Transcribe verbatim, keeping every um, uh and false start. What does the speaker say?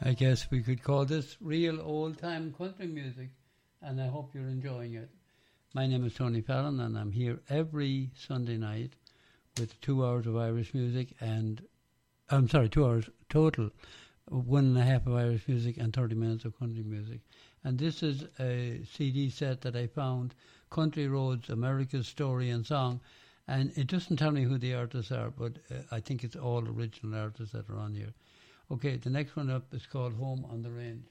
I guess we could call this real old-time country music, and I hope you're enjoying it. My name is Tony Fallon, and I'm here every Sunday night with two hours of Irish music and, I'm sorry, two hours total, one and a half of Irish music and thirty minutes of country music. And this is a C D set that I found, Country Roads, America's Story and Song, and it doesn't tell me who the artists are, but uh, I think it's all original artists that are on here. Okay, the next one up is called Home on the Range.